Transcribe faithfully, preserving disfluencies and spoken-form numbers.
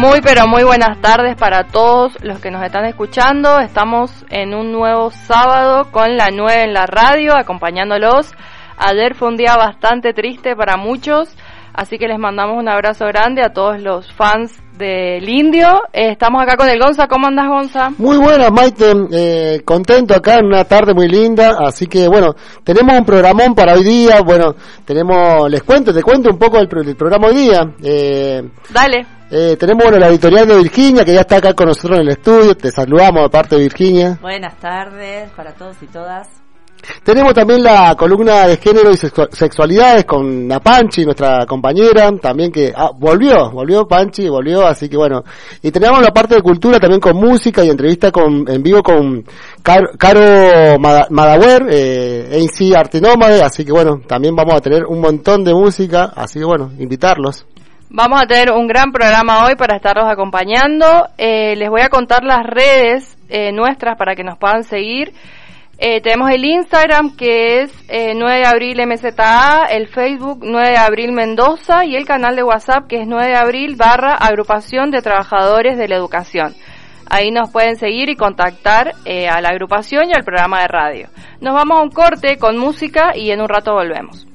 Muy pero muy buenas tardes para todos los que nos están escuchando. Estamos en un nuevo sábado con la nueve en la radio, acompañándolos. Ayer fue un día bastante triste para muchos, así que les mandamos un abrazo grande a todos los fans del Indio. Eh, estamos acá con el Gonza. ¿Cómo andás, Gonza? Muy buenas, Maite. Eh, contento acá en una tarde muy linda. Así que, bueno, tenemos un programón para hoy día. Bueno, tenemos, les cuento, te cuento un poco del, del programa hoy día. Eh, Dale. Eh, tenemos, bueno, la editorial de Virginia, que ya está acá con nosotros en el estudio. Te saludamos de parte de Virginia. Buenas tardes para todos y todas. Tenemos también la columna de género y sexu- sexualidades con la Panchi, nuestra compañera, también que ah, volvió, volvió Panchi, volvió, así que bueno. Y tenemos la parte de cultura también con música y entrevista con en vivo con Car- Caro Mada- Madawer, eh, A C Arte Nómade, así que bueno, también vamos a tener un montón de música, así que bueno, invitarlos. Vamos a tener un gran programa hoy para estarlos acompañando. Eh, les voy a contar las redes eh, nuestras para que nos puedan seguir. Eh, tenemos el Instagram, que es eh, nueve de abril M Z A, el Facebook nueve de abril Mendoza y el canal de WhatsApp, que es nueve de abril barra Agrupación de Trabajadores de la Educación. Ahí nos pueden seguir y contactar eh, a la agrupación y al programa de radio. Nos vamos a un corte con música y en un rato volvemos.